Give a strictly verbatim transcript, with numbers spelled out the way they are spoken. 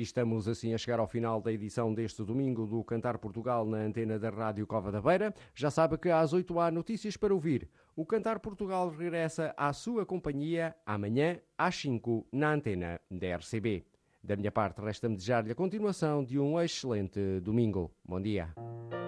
E estamos assim a chegar ao final da edição deste domingo do Cantar Portugal na antena da Rádio Cova da Beira. Já sabe que às oito há notícias para ouvir. O Cantar Portugal regressa à sua companhia amanhã às cinco na antena da R C B. Da minha parte, resta-me desejar-lhe a continuação de um excelente domingo. Bom dia.